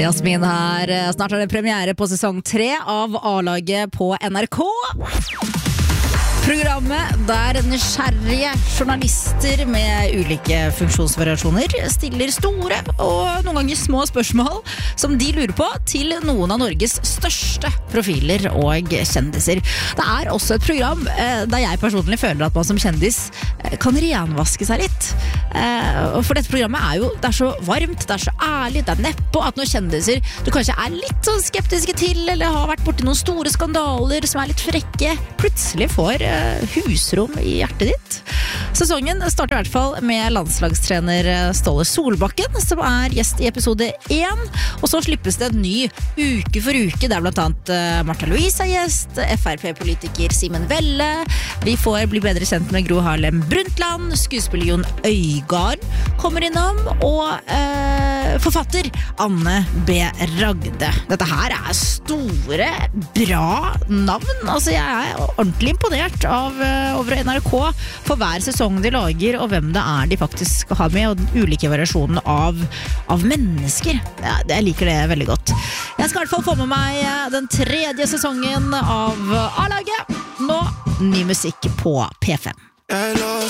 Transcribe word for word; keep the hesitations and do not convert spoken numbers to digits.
Jasmin her, snart er det premiere på sesong tre av A-laget på N R K. Programmet der nysgjerrige journalister med ulike funksjonsvariasjoner stiller store og noen ganger små spørsmål som de lurer på til noen av Norges største profiler og kjendiser. Det er også et program der jeg personlig føler at man som kjendis kan renvaske seg litt. For dette programmet er jo, det er så varmt, det er så ærlig, det er neppe at noen kjendiser du kanskje er litt sånn skeptiske til, eller har vært borti noen store skandaler som er litt frekke, plutselig får husrom i hjertet ditt. Sesongen starter i hvert fall med landslagstrener Ståle Solbakken, som er gjest i episode én, og så slippes det en ny uke for uke, der blant annet Martha Louise er gjest, F R P-politiker Simen Velle, vi får bli bedre kjent med Gro Harlem Brundtland, skuespiller Jon Øigarden kommer innom, og eh, forfatter Anne B. Ragde. Dette her er store, bra navn. Altså, jeg er ordentlig imponert av, over N R K for hver sesong de lager, og hvem det er de faktisk skal ha med, og den ulike variasjonen av, av mennesker. Ja, jeg liker det veldig godt. Jeg skal i hvert fall få med meg den tredje sesongen av A-laget. Nå, ny musikk på P fem. Jeg lå